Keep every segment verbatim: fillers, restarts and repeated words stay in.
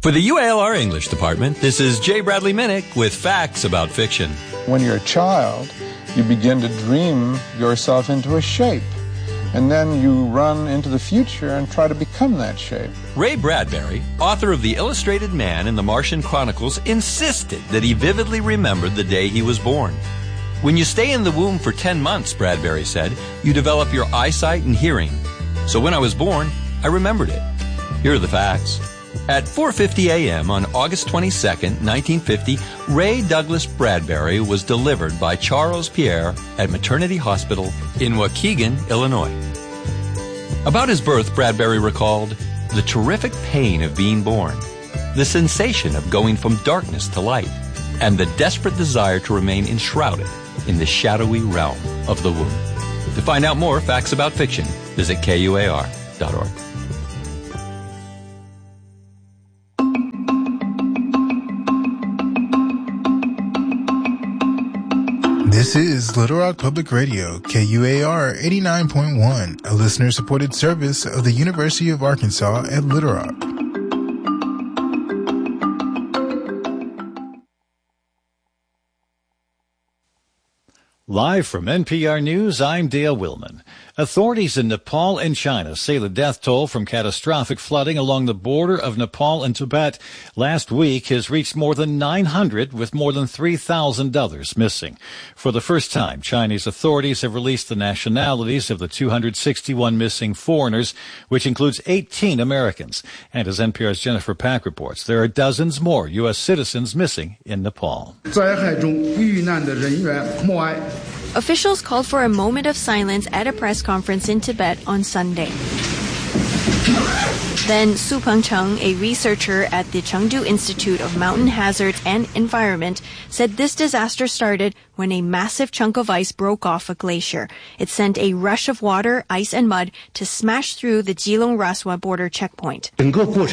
For the U A L R English Department, this is J. Bradley Minnick with facts about fiction. When you're a child, you begin to dream yourself into a shape. And then you run into the future and try to become that shape. Ray Bradbury, author of The Illustrated Man and the Martian Chronicles, insisted that he vividly remembered the day he was born. When you stay in the womb for ten months, Bradbury said, you develop your eyesight and hearing. So when I was born, I remembered it. Here are the facts. At four fifty a.m. on August twenty-second, nineteen fifty, Ray Douglas Bradbury was delivered by Charles Pierre at Maternity Hospital in Waukegan, Illinois. About his birth, Bradbury recalled the terrific pain of being born, the sensation of going from darkness to light, and the desperate desire to remain enshrouded in the shadowy realm of the womb. To find out more facts about fiction, visit K U A R dot org. This is Little Rock Public Radio, K U A R eighty-nine point one, a listener-supported service of the University of Arkansas at Little Rock. Live from N P R News, I'm Dale Willman. Authorities in Nepal and China say the death toll from catastrophic flooding along the border of Nepal and Tibet last week has reached more than nine hundred, with more than three thousand others missing. For the first time, Chinese authorities have released the nationalities of the two hundred sixty-one missing foreigners, which includes eighteen Americans. And as N P R's Jennifer Pack reports, there are dozens more U S citizens missing in Nepal. Officials called for a moment of silence at a press conference in Tibet on Sunday. Then Su Pengcheng, a researcher at the Chengdu Institute of Mountain Hazards and Environment, said this disaster started when a massive chunk of ice broke off a glacier. It sent a rush of water, ice, and mud to smash through the Jilong-Raswa border checkpoint. The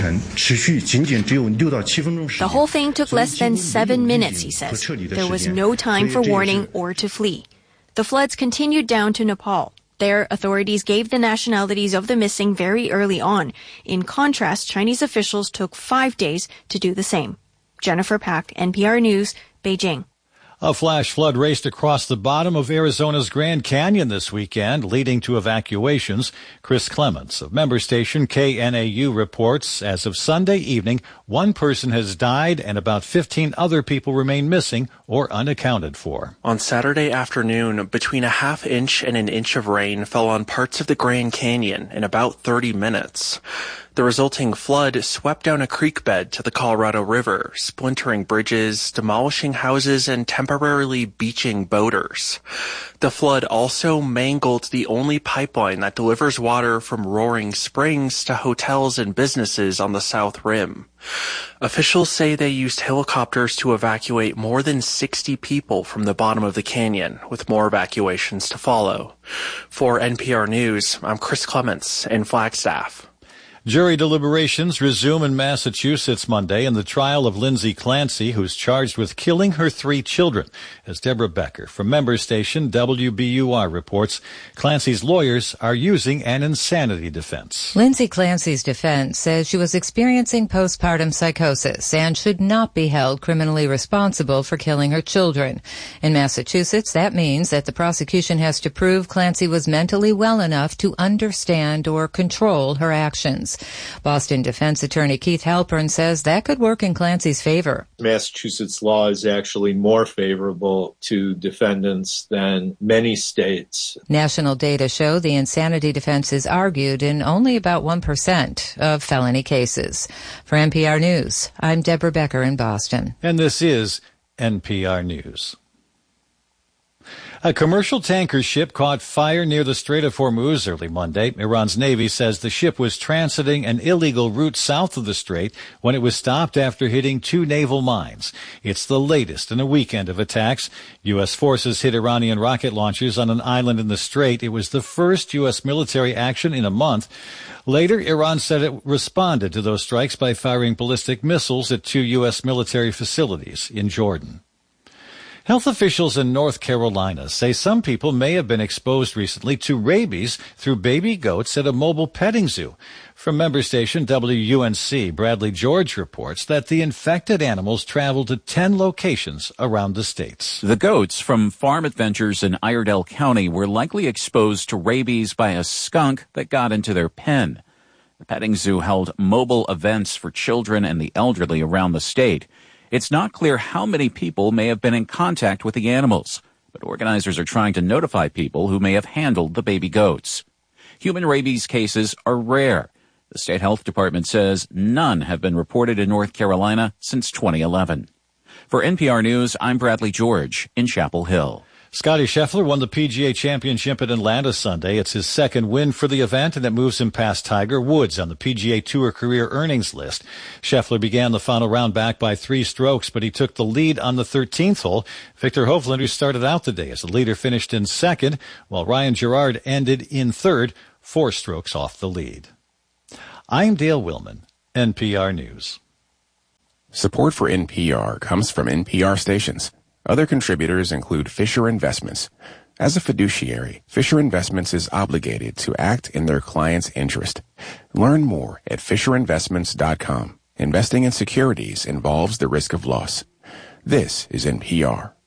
whole thing took less than seven minutes, he says. There was no time for warning or to flee. The floods continued down to Nepal. There, authorities gave the nationalities of the missing very early on. In contrast, Chinese officials took five days to do the same. Jennifer Pack, N P R News, Beijing. A flash flood raced across the bottom of Arizona's Grand Canyon this weekend, leading to evacuations. Chris Clements of member station K N A U reports as of Sunday evening, one person has died and about fifteen other people remain missing or unaccounted for. On Saturday afternoon, between a half inch and an inch of rain fell on parts of the Grand Canyon in about thirty minutes. The resulting flood swept down a creek bed to the Colorado River, splintering bridges, demolishing houses, and temporarily beaching boaters. The flood also mangled the only pipeline that delivers water from Roaring Springs to hotels and businesses on the South Rim. Officials say they used helicopters to evacuate more than sixty people from the bottom of the canyon, with more evacuations to follow. For N P R News, I'm Chris Clements in Flagstaff. Jury deliberations resume in Massachusetts Monday in the trial of Lindsay Clancy, who's charged with killing her three children. As Deborah Becker from member station W B U R reports, Clancy's lawyers are using an insanity defense. Lindsay Clancy's defense says she was experiencing postpartum psychosis and should not be held criminally responsible for killing her children. In Massachusetts, that means that the prosecution has to prove Clancy was mentally well enough to understand or control her actions. Boston defense attorney Keith Halpern says that could work in Clancy's favor. Massachusetts law is actually more favorable to defendants than many states. National data show the insanity defense is argued in only about one percent of felony cases. For N P R News, I'm Deborah Becker in Boston. And this is N P R News. A commercial tanker ship caught fire near the Strait of Hormuz early Monday. Iran's Navy says the ship was transiting an illegal route south of the strait when it was stopped after hitting two naval mines. It's the latest in a weekend of attacks. U S forces hit Iranian rocket launchers on an island in the strait. It was the first U S military action in a month. Later, Iran said it responded to those strikes by firing ballistic missiles at two U S military facilities in Jordan. Health officials in North Carolina say some people may have been exposed recently to rabies through baby goats at a mobile petting zoo. From member station W U N C, Bradley George reports that the infected animals traveled to ten locations around the states. The goats from Farm Adventures in Iredell County were likely exposed to rabies by a skunk that got into their pen. The petting zoo held mobile events for children and the elderly around the state. It's not clear how many people may have been in contact with the animals, but organizers are trying to notify people who may have handled the baby goats. Human rabies cases are rare. The state health department says none have been reported in North Carolina since twenty eleven. For N P R News, I'm Bradley George in Chapel Hill. Scottie Scheffler won the P G A Championship at Atlanta Sunday. It's his second win for the event, and it moves him past Tiger Woods on the P G A Tour career earnings list. Scheffler began the final round back by three strokes, but he took the lead on the thirteenth hole. Victor Hovland, who started out the day as the leader, finished in second, while Ryan Gerard ended in third, four strokes off the lead. I'm Dale Willman, N P R News. Support for N P R comes from N P R stations. Other contributors include Fisher Investments. As a fiduciary, Fisher Investments is obligated to act in their client's interest. Learn more at fisher investments dot com. Investing in securities involves the risk of loss. This is N P R.